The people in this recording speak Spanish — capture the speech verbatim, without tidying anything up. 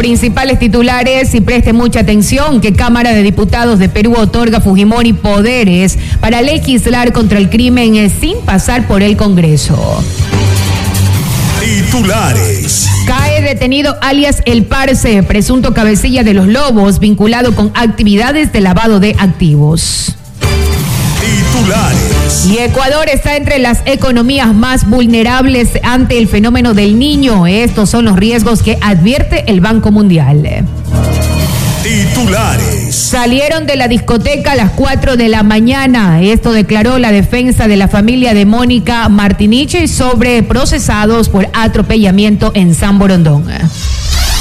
principales titulares, y preste mucha atención, que Cámara de Diputados de Perú otorga a Fujimori poderes para legislar contra el crimen sin pasar por el Congreso. Titulares. Cae detenido alias El Parce, presunto cabecilla de los Lobos, vinculado con actividades de lavado de activos. Titulares. Y Ecuador está entre las economías más vulnerables ante el fenómeno del Niño. Estos son los riesgos que advierte el Banco Mundial. Titulares. Salieron de la discoteca a las cuatro de la mañana. Esto declaró la defensa de la familia de Mónica Martiniche sobre procesados por atropellamiento en San Borondón.